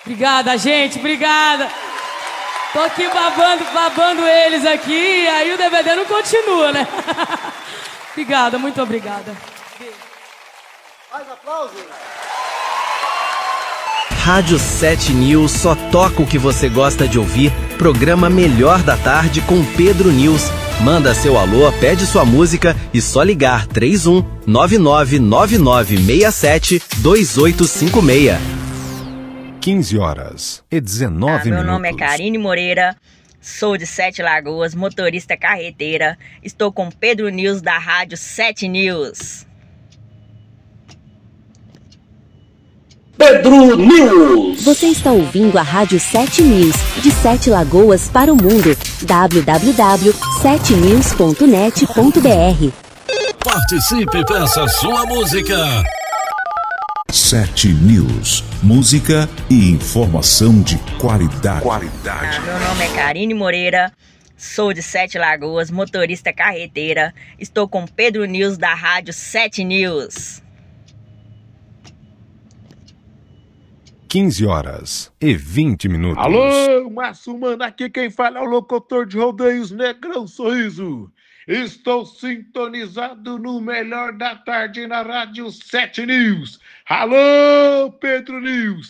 Obrigada, gente, obrigada. Tô aqui babando eles aqui, aí o DVD não continua, né? Obrigada, muito obrigada. Mais aplausos. Rádio 7 News só toca o que você gosta de ouvir. Programa Melhor da Tarde com Pedro News. Manda seu alô, pede sua música e só ligar 31 999967 2856. 15h19. Meu nome é Karine Moreira, sou de Sete Lagoas, motorista carreteira. Estou com Pedro News da Rádio 7 News. Pedro News. Você está ouvindo a Rádio 7 News, de Sete Lagoas para o mundo. www.7news.net.br. Participe e peça sua música. 7 News. Música e informação de qualidade. Meu nome é Karine Moreira, sou de Sete Lagoas, motorista carreteira. Estou com Pedro News da Rádio 7 News. 15h20. Alô, Márcio Mano, aqui quem fala é o locutor de rodeios Negrão Sorriso. Estou sintonizado no melhor da tarde na Rádio 7 News. Alô, Pedro News.